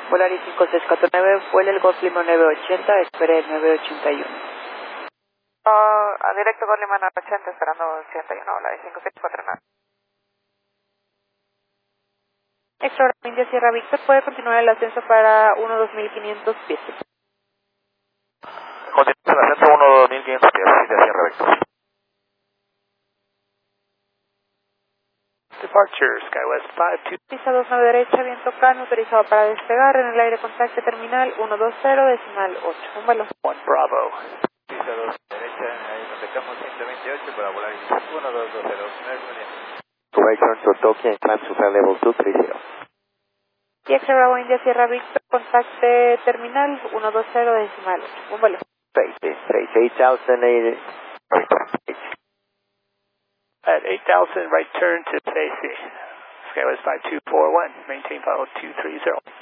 Volaris 5649, vuela el Golf Lima 980, espere el 981. A directo con Lima 980, esperando 81, Volaris 5649. Extra India Sierra Víctor, puede continuar el ascenso para 1-2500 pies. Continúa el ascenso 1-2500 pies, India Sierra Víctor. Departure, SkyWest 52. Pista 29 derecha, viento CAN, autorizado para despegar, en el aire contacto terminal 120, decimal 8. Un vuelo. 1 Bravo. Pista 2 derecha, ahí contactamos 128 para volar 1220. Correct turn to Tokyo and climb to flight level 230. Y Extra Bravo India Sierra Víctor, contacte terminal 120, decimal 8. Un vuelo. Space 8000 At 8,000, right turn to Stacy. SkyWest 5241, maintain follow 230.